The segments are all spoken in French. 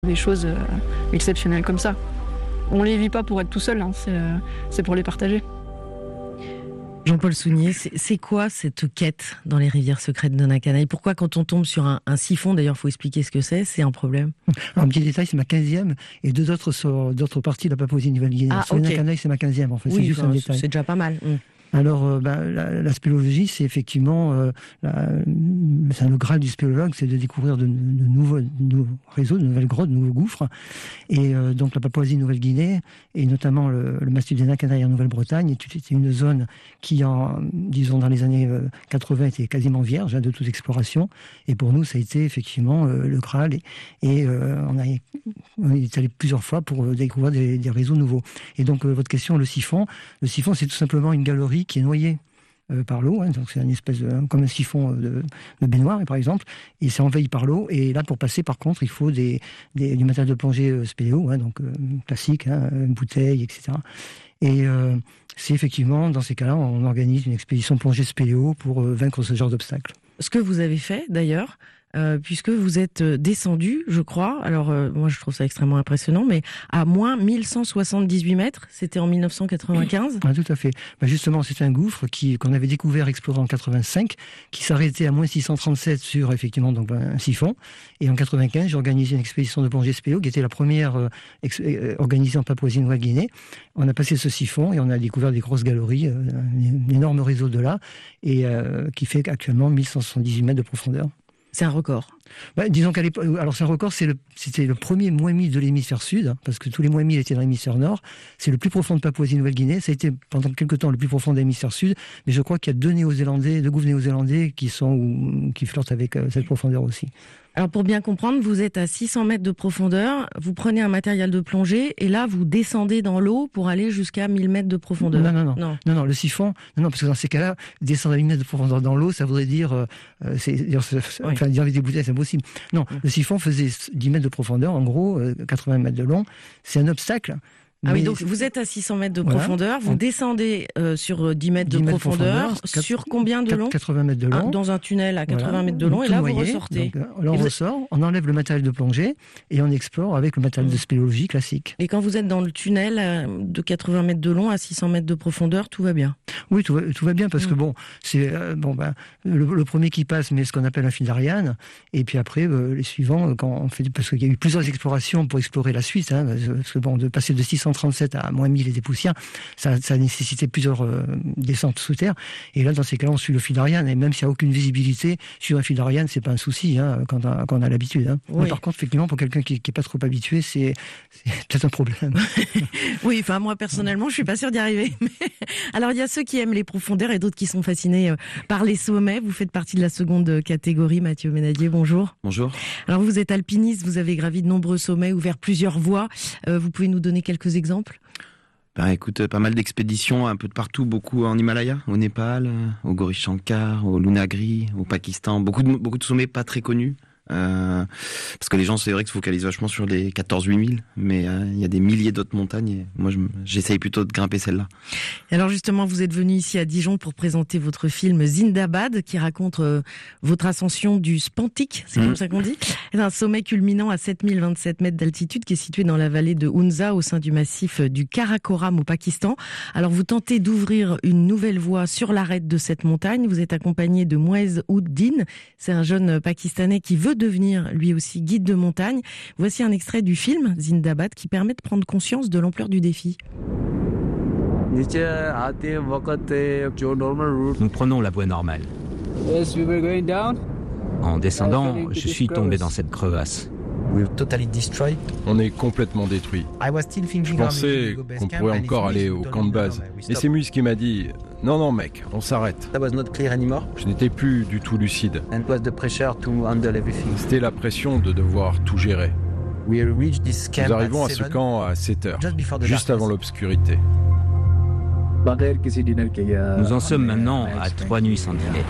Des choses exceptionnelles comme ça. On les vit pas pour être tout seul, hein, c'est pour les partager. Jean-Paul Sounier, c'est quoi cette quête dans les rivières secrètes de Donnacana? Et pourquoi quand on tombe sur un siphon, d'ailleurs il faut expliquer ce que c'est un problème? Un petit détail, c'est ma 15e et deux autres sur d'autres parties de la Papouasie-Nouvelle-Guinée. Ah, sur okay. Donnacana, c'est ma 15e en fait, Oui, c'est juste un détail. C'est déjà pas mal. Alors, la spéléologie, c'est effectivement c'est le graal du spéléologue, c'est de découvrir de nouveaux réseaux, de nouvelles grottes, de nouveaux gouffres. Et donc la Papouasie-Nouvelle-Guinée, et notamment le massif des Nains-Canaries en Nouvelle-Bretagne, c'est une zone qui, dans les années 80, était quasiment vierge de toute exploration. Et pour nous, ça a été effectivement le graal. Et on est allé plusieurs fois pour découvrir des réseaux nouveaux. Et donc, votre question, le siphon, c'est tout simplement une galerie qui est noyé par l'eau, donc c'est une espèce comme un siphon de baignoire par exemple, et c'est envahi par l'eau. Et là, pour passer, par contre, il faut du matériel de plongée spéléo, donc classique, une bouteille, etc. Et c'est effectivement dans ces cas-là, on organise une expédition plongée spéléo pour vaincre ce genre d'obstacles. Ce que vous avez fait d'ailleurs, puisque vous êtes descendu, je crois, alors moi je trouve ça extrêmement impressionnant, mais à moins 1178 mètres, c'était en 1995. Ah, tout à fait. Justement, c'est un gouffre qu'on avait découvert, exploré en 85, qui s'arrêtait à moins 637 sur effectivement donc un siphon. Et en 95, j'ai organisé une expédition de plongée spéléo qui était la première organisée en Papouasie-Nouvelle-Guinée. On a passé ce siphon et on a découvert des grosses galeries, un énorme réseau de là, et qui fait actuellement 1178 mètres de profondeur. C'est un record. Disons qu'à l'époque, alors c'est un record, c'était le premier moins 1000 de l'hémisphère sud, parce que tous les moins 1000 étaient dans l'hémisphère nord. C'est le plus profond de Papouasie-Nouvelle-Guinée. Ça a été pendant quelque temps le plus profond de l'hémisphère sud, mais je crois qu'il y a deux gouffres néo-zélandais qui flirtent avec cette profondeur aussi. Alors pour bien comprendre, vous êtes à 600 mètres de profondeur, vous prenez un matériel de plongée et là vous descendez dans l'eau pour aller jusqu'à 1000 mètres de profondeur. Non, le siphon, parce que dans ces cas-là, descendre à 1000 mètres de profondeur dans l'eau, ça voudrait dire, dire avec des bouteilles, c'est impossible. Non, le siphon faisait 10 mètres de profondeur, en gros, 80 mètres de long. C'est un obstacle. Ah oui, donc vous êtes à 600 mètres de profondeur, vous descendez sur 10 mètres de profondeur, sur combien de long? 80 mètres de long. Dans un tunnel à 80 mètres de long, et là vous ressortez. Donc, là on ressort, on enlève le matériel de plongée, et on explore avec le matériel de spéléologie classique. Et quand vous êtes dans le tunnel de 80 mètres de long à 600 mètres de profondeur, tout va bien? Oui, tout va bien, parce que c'est le premier qui passe, mais ce qu'on appelle un fil d'Ariane, et puis après, les suivants, parce qu'il y a eu plusieurs explorations pour explorer la suite, parce que de passer de 637 à moins 1000 et des poussières, ça a nécessité plusieurs descentes sous terre. Et là, dans ces cas-là, on suit le fil d'Ariane. Et même s'il n'y a aucune visibilité, sur un fil d'Ariane, c'est pas un souci quand on a l'habitude. Oui. Mais par contre, effectivement, pour quelqu'un qui n'est pas trop habitué, c'est peut-être un problème. Oui, enfin moi personnellement, je suis pas sûre d'y arriver. Alors il y a ceux qui aiment les profondeurs et d'autres qui sont fascinés par les sommets. Vous faites partie de la seconde catégorie. Mathieu Ménadier, bonjour. Bonjour. Alors vous êtes alpiniste, vous avez gravi de nombreux sommets, ouvert plusieurs voies. Vous pouvez nous donner quelques exemples? Écoute, pas mal d'expéditions un peu de partout, beaucoup en Himalaya, au Népal, au Gauri-Shankar, au Lunagri, au Pakistan, beaucoup de sommets pas très connus. Parce que les gens, c'est vrai, que se focalisent vachement sur les 14-8000, mais il y a des milliers d'autres montagnes, et moi j'essaye plutôt de grimper celle-là. Et alors justement, vous êtes venu ici à Dijon pour présenter votre film Zindabad, qui raconte votre ascension du Spantik, c'est comme ça qu'on dit, un sommet culminant à 7027 mètres d'altitude qui est situé dans la vallée de Hunza au sein du massif du Karakoram au Pakistan. Alors vous tentez d'ouvrir une nouvelle voie sur l'arête de cette montagne, vous êtes accompagné de Muez Ud-Din, c'est un jeune Pakistanais qui veut devenir lui aussi guide de montagne. Voici un extrait du film Zindabad qui permet de prendre conscience de l'ampleur du défi. Nous prenons la voie normale. En descendant, je suis tombé dans cette crevasse. On est complètement détruit. Je pensais qu'on pourrait encore aller au camp de base. Et c'est Muiz qui m'a dit « Non mec, on s'arrête ». Je n'étais plus du tout lucide. C'était la pression de devoir tout gérer. Nous arrivons à ce camp à 7 heures, juste avant l'obscurité. Nous en sommes maintenant à 3 nuits sans dîner.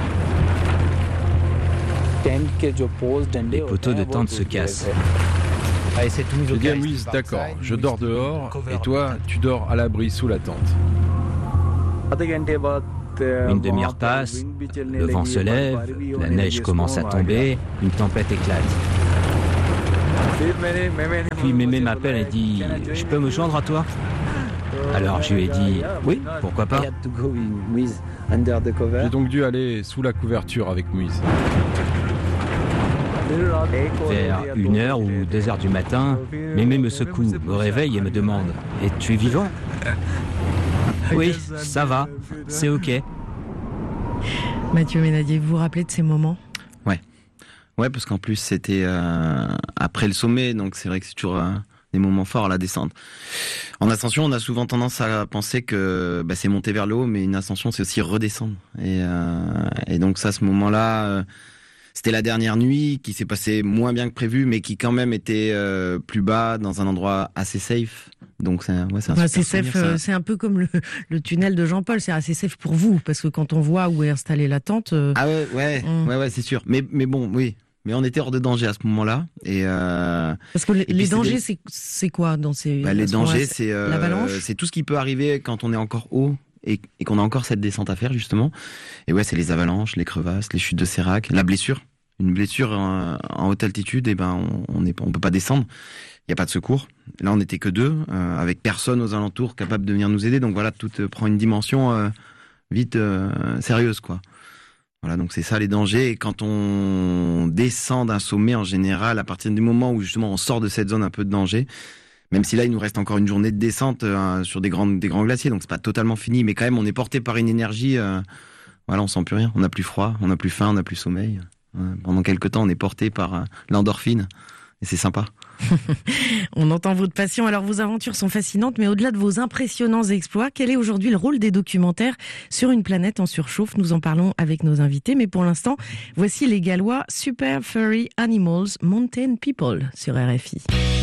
Les poteaux de tente se cassent. J'ai dit à Muiz, d'accord, je dors dehors, et toi, tu dors à l'abri sous la tente. Une demi-heure passe, le vent se lève, la neige commence à tomber, une tempête éclate. Puis Mémé m'appelle et dit « Je peux me joindre à toi ?» Alors je lui ai dit « Oui, pourquoi pas ?» J'ai donc dû aller sous la couverture avec Moïse. Vers 1h ou 2h du matin, Mémé me secoue, me réveille et me demande « Es-tu vivant ?» Oui, ça va, c'est ok. Mathieu Ménadier, vous vous rappelez de ces moments ? Ouais, parce qu'en plus c'était après le sommet, donc c'est vrai que c'est toujours des moments forts à la descente. En ascension, on a souvent tendance à penser que c'est monter vers le haut, mais une ascension c'est aussi redescendre. Et donc ça, ce moment-là, c'était la dernière nuit qui s'est passée moins bien que prévu, mais qui quand même était plus bas, dans un endroit assez safe. Donc c'est assez safe. C'est un peu comme le tunnel de Jean-Paul. C'est assez safe pour vous, parce que quand on voit où est installée la tente. Ah ouais, c'est sûr. Mais bon, oui. Mais on était hors de danger à ce moment-là. Parce que les dangers, c'est quoi dans ces... les dangers, c'est l'avalanche. C'est tout ce qui peut arriver quand on est encore haut et qu'on a encore cette descente à faire, justement. Et ouais, c'est les avalanches, les crevasses, les chutes de sérac, la blessure. Une blessure en haute altitude, on peut pas descendre. Il n'y a pas de secours. Là, on n'était que deux, avec personne aux alentours capable de venir nous aider. Donc voilà, tout prend une dimension vite sérieuse, quoi. Voilà, donc c'est ça les dangers. Et quand on descend d'un sommet, en général, à partir du moment où justement on sort de cette zone un peu de danger, même si là il nous reste encore une journée de descente sur des grands glaciers, donc c'est pas totalement fini, mais quand même on est porté par une énergie. Voilà, on sent plus rien, on n'a plus froid, on n'a plus faim, on n'a plus sommeil. Pendant quelques temps, on est porté par l'endorphine. Et c'est sympa. On entend votre passion. Alors, vos aventures sont fascinantes, mais au-delà de vos impressionnants exploits, quel est aujourd'hui le rôle des documentaires sur une planète en surchauffe ? Nous en parlons avec nos invités. Mais pour l'instant, voici les Gallois Super Furry Animals Mountain People sur RFI.